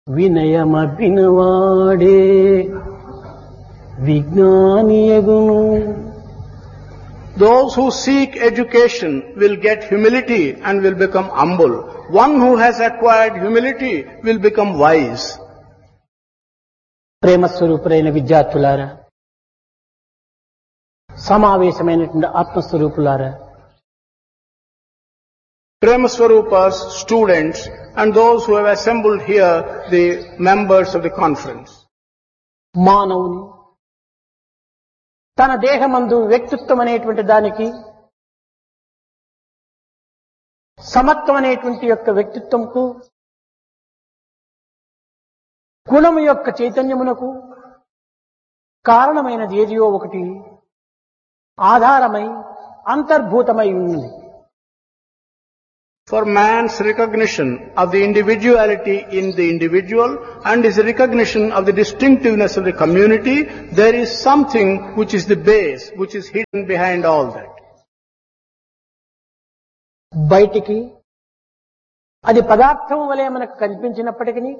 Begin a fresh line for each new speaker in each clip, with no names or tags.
వినయమభినవాడే విజ్ఞానియగును.
Those who seek education will get humility and will become humble. One who has acquired humility will become wise.
ప్రేమ స్వరూపులైన విద్యార్థులారా, సమావేశమైనటువంటి ఆత్మస్వరూపులారా,
Prema Swarupas, students, and those who have assembled here, the members of the conference.
మానవుని తన దేహమందు వ్యక్తిత్వం అనేటువంటి దానికి సమత్వం అనేటువంటి యొక్క వ్యక్తిత్వంకు గుణము యొక్క చైతన్యమునకు కారణమైనది ఏదియో ఒకటి ఆధారమై అంతర్భూతమై ఉన్నది.
For man's recognition of the individuality in the individual and his recognition of the distinctiveness of the community, there is something which is the base, which is hidden behind all that.
బయటికి అది పదార్థం వలె మనకు కనిపించినప్పటికీ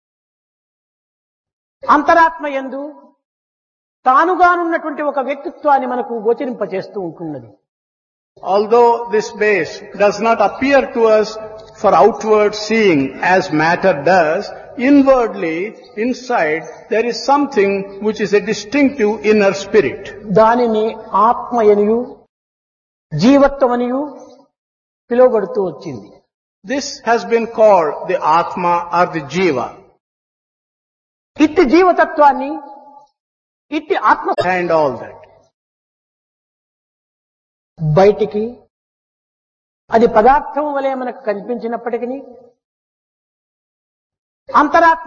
అంతరాత్మ యందు తానుగానున్నటువంటి ఒక వ్యక్తిత్వాన్ని మనకు గోచరింపచేస్తూ ఉంటున్నది.
Although this base does not appear to us for outward seeing as matter does, inwardly, inside, there is something which is a distinctive inner spirit.
దానిని ఆత్మయనియు జీవత్వమనియు పిలువబడుతూ వచ్చింది.
This has been called the Atma or the Jiva.
ఇట్టి జీవతత్వాన్ని ఇట్టి ఆత్మ
Behind all that.
బయటికి అది పదార్థం వలె మనకు కనిపించినప్పటికీ అంతరాత్మ